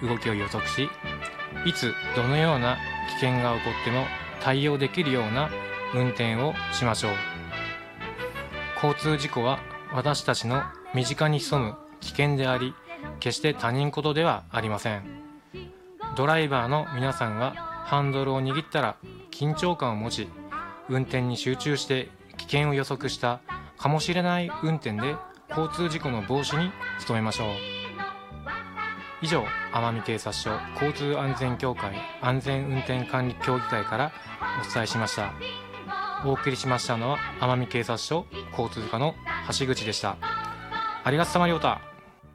動きを予測し、いつどのような危険が起こっても対応できるような運転をしましょう。交通事故は私たちの身近に潜む危険であり、決して他人事ではありません。ドライバーの皆さんはハンドルを握ったら緊張感を持ち、運転に集中して危険を予測したかもしれない運転で交通事故の防止に努めましょう。以上、奄美警察署交通安全協会安全運転管理協議会からお伝えしました。お送りしましたのは奄美警察署交通課の橋口でした。ありがとさまりょうた。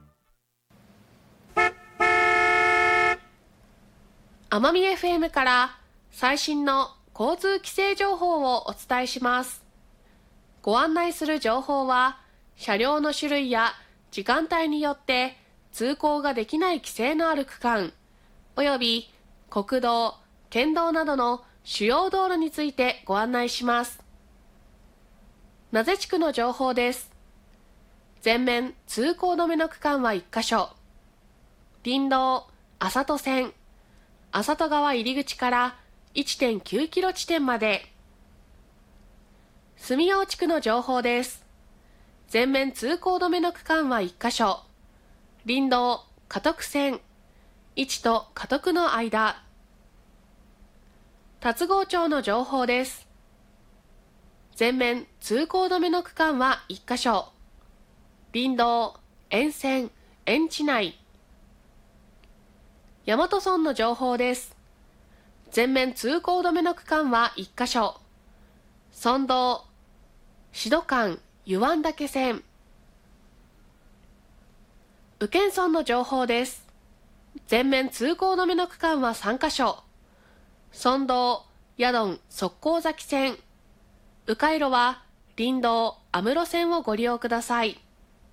奄美 FM から最新の交通規制情報をお伝えします。ご案内する情報は、車両の種類や時間帯によって通行ができない規制のある区間、および国道、県道などの主要道路についてご案内します。名瀬地区の情報です。全面通行止めの区間は1カ所。林道、浅戸線、浅戸川入り口から 1.9 キロ地点まで。住用地区の情報です。全面通行止めの区間は1カ所。林道、加徳線、市と加徳の間。龍郷町の情報です。全面通行止めの区間は1カ所。林道、沿線、沿地内。大和村の情報です。全面通行止めの区間は1カ所。村道、志度間、湯湾岳線。宇検村の情報です。全面通行止めの区間は3カ所。村道、矢丼、側溝崎線。迂回路は林道、安室線をご利用ください。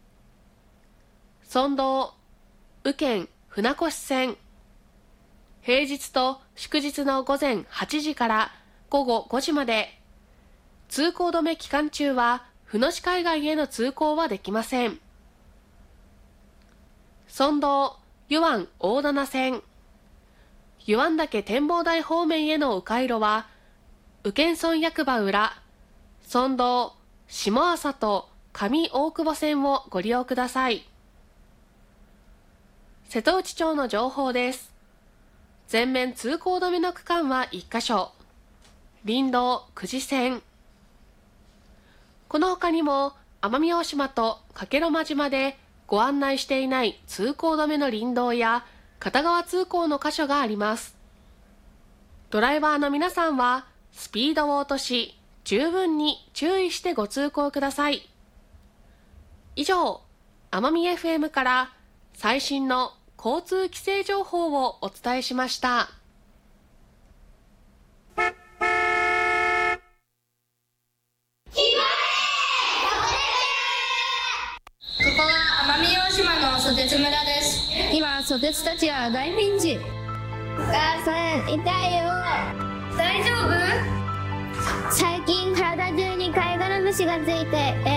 村道、宇検、船越線。平日と祝日の午前8時から午後5時まで。通行止め期間中は船越海岸への通行はできません。村道、湯湾大棚線。湯湾岳展望台方面への迂回路は宇検村役場裏、村道、下浅と上大久保線をご利用ください。瀬戸内町の情報です。全面通行止めの区間は1カ所。林道、久慈線。この他にも奄美大島と加計呂麻島でご案内していない通行止めの林道や片側通行の箇所があります。ドライバーの皆さんはスピードを落とし、十分に注意してご通行ください。以上、奄美 FM から最新の交通規制情報をお伝えしました。 ここは奄美大島のソテツ村です。今ソテツたちは大ピンチ。お母さん痛いよ。大丈夫？最近体中に貝殻節がついて